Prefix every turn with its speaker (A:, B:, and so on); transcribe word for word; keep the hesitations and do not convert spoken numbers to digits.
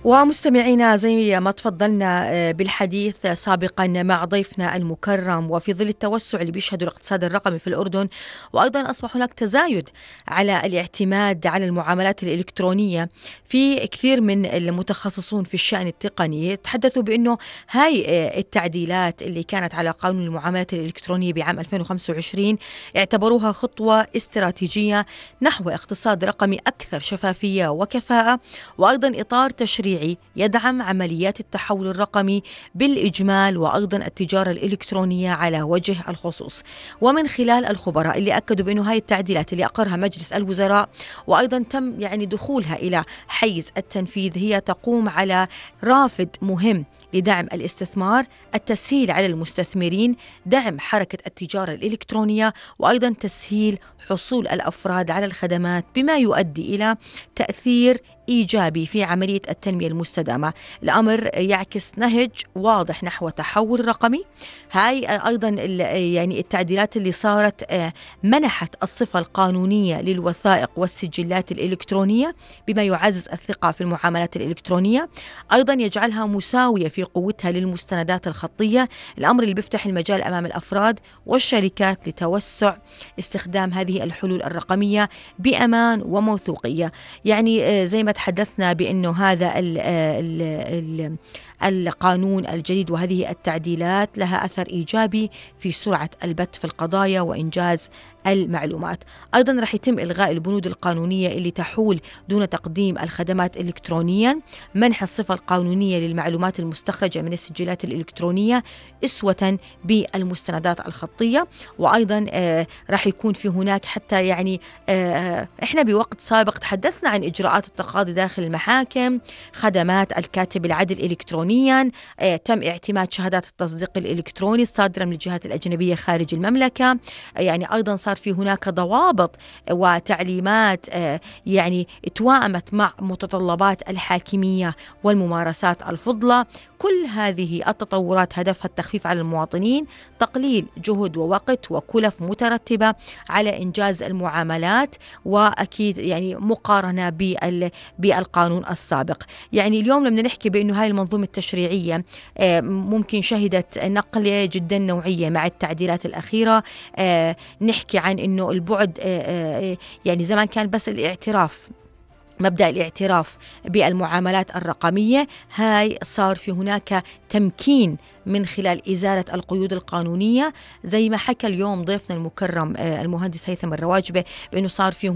A: ومستمعينا زي ما تفضلنا آه، بالحديث سابقا مع ضيفنا المكرم، وفي ظل التوسع اللي بيشهده الاقتصاد الرقمي في الأردن، وأيضا أصبح هناك تزايد على الاعتماد على المعاملات الإلكترونية. في كثير من المتخصصون في الشأن التقني تحدثوا بأنه هاي آه، التعديلات اللي كانت على قانون المعاملات الإلكترونية بعام ألفين وخمسة وعشرين اعتبروها خطوة استراتيجية نحو اقتصاد رقمي أكثر شفافية وكفاءة، وأيضا إطار تشريعي يدعم عمليات التحول الرقمي بالإجمال، وأيضا التجارة الإلكترونية على وجه الخصوص. ومن خلال الخبراء اللي أكدوا بأنه هاي التعديلات اللي أقرها مجلس الوزراء وأيضا تم يعني دخولها إلى حيز التنفيذ هي تقوم على رافد مهم لدعم الاستثمار، التسهيل على المستثمرين، دعم حركة التجارة الإلكترونية، وأيضا تسهيل حصول الأفراد على الخدمات، بما يؤدي إلى تأثير إيجابي في عملية التنمية المستدامة. الأمر يعكس نهج واضح نحو تحول رقمي. هاي أيضا يعني التعديلات اللي صارت آه، منحت الصفة القانونية للوثائق والسجلات الإلكترونية، بما يعزز الثقة في المعاملات الإلكترونية، أيضا يجعلها مساوية في قوتها للمستندات الخطية، الأمر اللي بيفتح المجال أمام الأفراد والشركات لتوسع استخدام هذه الحلول الرقمية بأمان وموثوقية. يعني آه، زي ما تحدثنا بأنه هذا ال ال ال القانون الجديد وهذه التعديلات لها أثر إيجابي في سرعة البت في القضايا وإنجاز المعلومات. أيضا رح يتم إلغاء البنود القانونية اللي تحول دون تقديم الخدمات إلكترونيا، منح الصفة القانونية للمعلومات المستخرجة من السجلات الإلكترونية أسوة بالمستندات الخطية. وأيضا آه رح يكون في هناك حتى يعني آه إحنا بوقت سابق تحدثنا عن إجراءات التقاضي داخل المحاكم، خدمات الكاتب العدل إلكترونيا، آه تم اعتماد شهادات التصديق الإلكتروني الصادرة من الجهات الأجنبية خارج المملكة. آه يعني أيضا صار في هناك ضوابط وتعليمات آه يعني توائمت مع متطلبات الحاكمية والممارسات الفضلة. كل هذه التطورات هدفها التخفيف على المواطنين، تقليل جهد ووقت وكلف مترتبة على إنجاز المعاملات، وأكيد يعني مقارنة بال- بالقانون السابق. يعني اليوم لما نحكي بأنه هاي المنظومة التشريعية آه، ممكن شهدت نقلة جدا نوعية مع التعديلات الأخيرة. آه، نحكي عن أنه البعد آه، آه، يعني زمان كان بس الاعتراف، مبدأ الاعتراف بالمعاملات الرقمية، هاي صار في هناك تمكين من خلال إزالة القيود القانونية، زي ما حكى اليوم ضيفنا المكرم آه، المهندس هيثم الرواجبة بأنه صار في